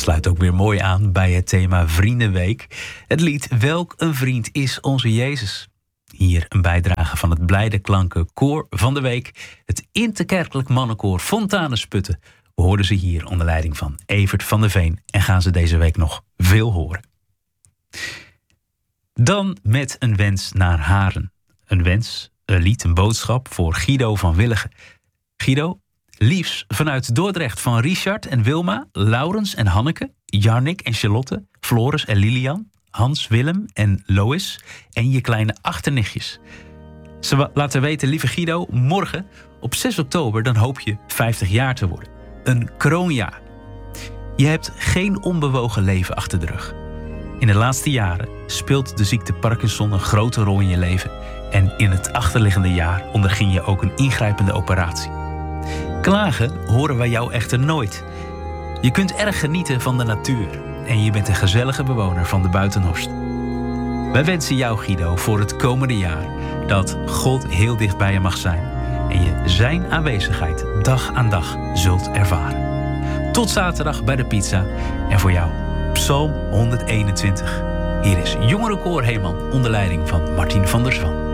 sluit ook weer mooi aan bij het thema Vriendenweek. Het lied Welk een vriend is onze Jezus. Hier een bijdrage van het Blijde Klanken Koor van de Week. Het Interkerkelijk Mannenkoor Fontanesputten. We hoorden ze hier onder leiding van Evert van der Veen. En gaan ze deze week nog veel horen. Dan met een wens naar Haren. Een wens, een lied, een boodschap voor Guido van Willigen. Guido, liefs vanuit Dordrecht van Richard en Wilma, Laurens en Hanneke, Jarnik en Charlotte, Floris en Lilian, Hans, Willem en Lois en je kleine achternichtjes. Ze laten weten, lieve Guido, morgen op 6 oktober dan hoop je 50 jaar te worden. Een kroonjaar. Je hebt geen onbewogen leven achter de rug. In de laatste jaren speelt de ziekte Parkinson een grote rol in je leven. En in het achterliggende jaar onderging je ook een ingrijpende operatie. Klagen horen wij jou echter nooit. Je kunt erg genieten van de natuur. En je bent een gezellige bewoner van de Buitenhorst. Wij wensen jou, Guido, voor het komende jaar dat God heel dicht bij je mag zijn. En je zijn aanwezigheid dag aan dag zult ervaren. Tot zaterdag bij de pizza. En voor jou Psalm 121. Hier is Jongerenkoor Heeman onder leiding van Martin van der Zwan.